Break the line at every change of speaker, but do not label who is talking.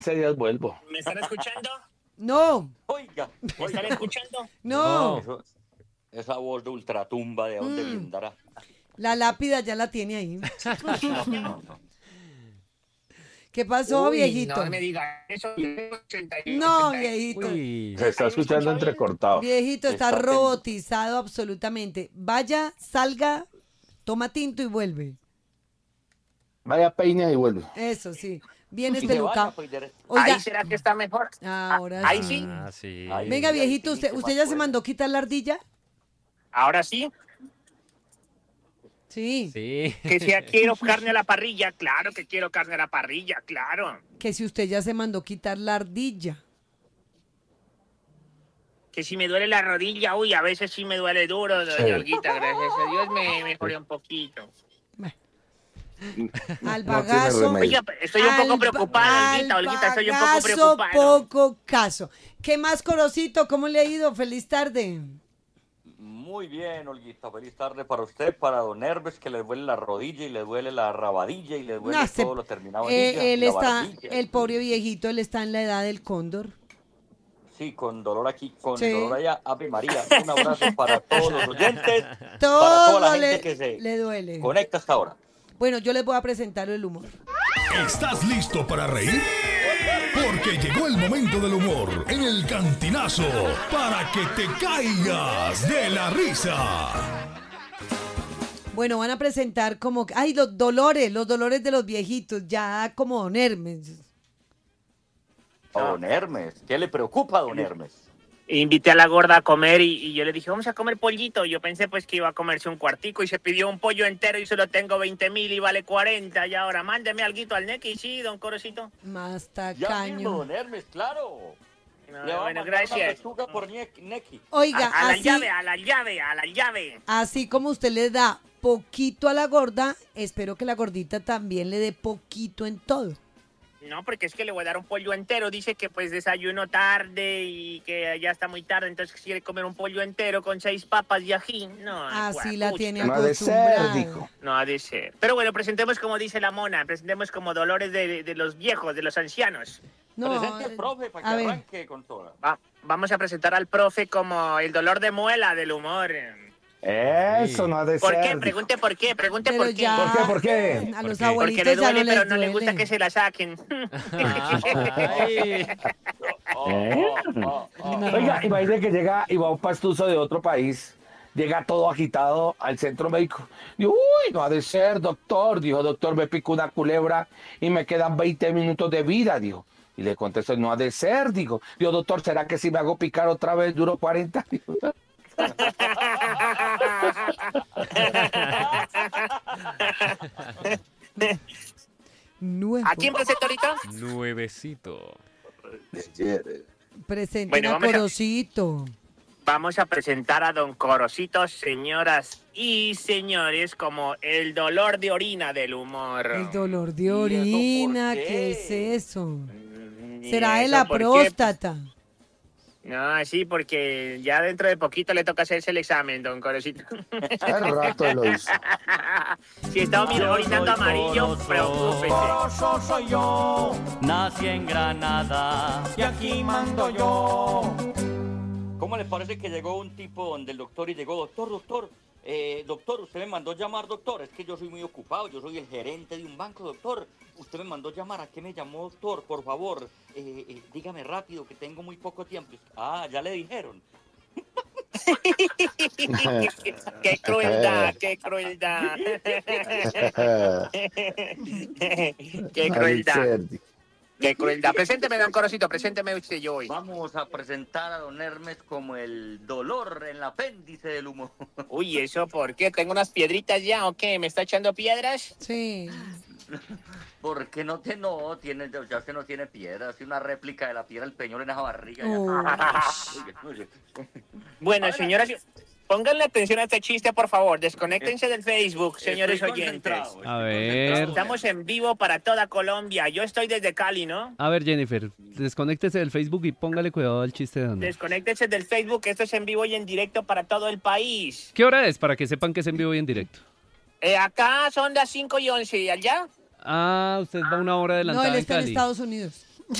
15 días vuelvo.
¿Me están escuchando?
No,
Oiga,
¿Me están escuchando?
no.
esa voz de ultratumba, ¿de dónde
Mm.
vendrá?
La lápida ya la tiene ahí. ¿Qué pasó,
Uy,
viejito?
No me diga eso. 81,
No,
80.
viejito.
Uy.
Se está escuchando entrecortado.
Viejito, está
Está
robotizado absolutamente. Vaya, salga, toma tinto y vuelve.
Vaya peina y vuelve.
Eso sí. Bien
Y se vaya,
espelucado.
pues,
Oiga,
Ahí será que está mejor.
ahora
Ahí
sí.
sí.
Ah, sí.
Ahí.
Venga, viejito,
sí,
¿usted,
¿qué
usted
más
ya se
puede?
mandó quitar la ardilla?
Ahora sí.
Sí.
Sí.
Que si quiero carne a la parrilla, claro que quiero carne a la parrilla, claro.
Que si usted ya se mandó quitar la ardilla.
Que si me duele la rodilla, uy, a veces sí me duele duro, doña Olguita, gracias a Dios me mejoré un poquito.
Al
No tiene
bagazo.
remedio.
Oiga, estoy un poco preocupada, Olguita, estoy un poco
bagazo,
preocupada.
poco caso. ¿Qué más, Corocito? ¿Cómo le ha ido? Feliz tarde.
Muy bien, Olguita, feliz tarde para usted, para don Hermes, que le duele la rodilla y le duele la rabadilla y le duele
No,
todo lo terminado en illa,
él
la
está,
barbilla.
el pobre viejito, él está en la edad del cóndor.
Sí, con dolor aquí, con
Sí.
dolor allá. Ave María, un abrazo para todos los oyentes, para
Todo
toda la gente
le,
que se
le duele.
conecta hasta ahora.
Bueno, yo les voy a presentar el humor.
¿Estás listo para reír? Porque llegó el momento del humor en el Cantinazo para que te caigas de la risa.
Bueno, van a presentar como, ay, los dolores de los viejitos, ya como Don Hermes.
A don Hermes, ¿qué le preocupa a don Hermes?
Invité a la gorda a comer y yo le dije, vamos a comer pollito. Yo pensé pues que iba a comerse un cuartico y se pidió un pollo entero y solo tengo 20.000 y vale 40. Y ahora mándeme alguito al Neki, sí, don Corocito.
Más
Ya mismo,
tacaño.
don Hermes, claro.
No,
Le va a
bueno,
mandar una
gracias.
pechuga por Neki.
Oiga,
A la
así,
llave, a la llave, a la llave.
así como usted le da poquito a la gorda, espero que la gordita también le dé poquito en todo.
No, porque es que le voy a dar un pollo entero. Dice que pues desayuno tarde y que ya está muy tarde, entonces quiere comer un pollo entero con 6 papas y ají. No,
Así la tiene
No ha de
acostumbrada.
ser, dijo.
no ha de ser. Pero bueno, presentemos como dice la mona, presentemos como dolores de los viejos, de los ancianos.
No,
Presente el profe para
a
que
ver.
arranque con toda.
Vamos a presentar al profe como el dolor de muela del humor.
Eso no ha de
¿Por
ser.
qué?
dijo.
Pregunte por qué, pregunte
Pero
por qué.
ya,
¿Por qué?
a los
qué?
abuelitos
Porque le
ya
duele,
no les
pero no le gusta
duele.
que se la saquen.
Ay.
Oiga, imagínate que llega y va un pastuso de otro país. Llega todo agitado al centro médico. Y, uy, no ha de ser, doctor. Dijo, doctor, me picó una culebra y me quedan 20 minutos de vida, dijo. Y le contestó, no ha de ser, dijo. Dijo, doctor, ¿será que si me hago picar otra vez duro 40? Dijo.
Nuevo.
¿A quién presento ahorita?
Nuevecito.
Presenten
Bueno,
a
vamos a-
Corocito.
Vamos a presentar a don Corocito, señoras y señores, como el dolor de orina del humor.
El dolor de
¿Y eso por
orina,
qué?
¿qué es eso?
¿Y
¿Será de
eso
la
por qué?
próstata?
No, sí, porque ya dentro de poquito le toca hacerse el examen, don Corocito.
Hace rato lo hizo.
Si está orinando amarillo, preocúpese.
Corozo soy yo, nací en Granada y aquí mando yo.
¿Cómo le parece que llegó un tipo donde el doctor y llegó, doctor, doctor, usted me mandó llamar, doctor, es que yo soy muy ocupado, yo soy el gerente de un banco, doctor, usted me mandó llamar, ¿a qué me llamó, doctor? Por favor, dígame rápido, que tengo muy poco tiempo. Ah, ya le dijeron.
¡Qué crueldad, qué crueldad! ¡Qué crueldad! ¡Qué crueldad! Presénteme, don Corocito, presénteme usted yo hoy.
Vamos a presentar a don Hermes como el dolor en el apéndice del humor.
Uy, ¿eso por qué? ¿Tengo unas piedritas ya o qué? ¿Me está echando piedras?
Sí.
Porque no tiene, ya usted no tiene piedra, hace una réplica de la piedra del peñol en esa barriga.
Oh.
Oye.
Bueno,
Ahora,
señoras, pónganle atención a este chiste, por favor. Desconéctense del Facebook, señores
Estoy
oyentes.
concentrado,
A
estoy
ver.
concentrado.
Estamos en vivo para toda Colombia. Yo estoy desde Cali, ¿no?
A ver, Jennifer, desconéctese del Facebook y póngale cuidado al chiste de Ana.
Desconéctense del Facebook, esto es en vivo y en directo para todo el país.
¿Qué hora es? Para que sepan que es en vivo y en directo.
Acá son las 5:11, ¿y allá?
Ah, usted va una hora
No,
adelantada
él
en
está en
Cali.
Estados Unidos.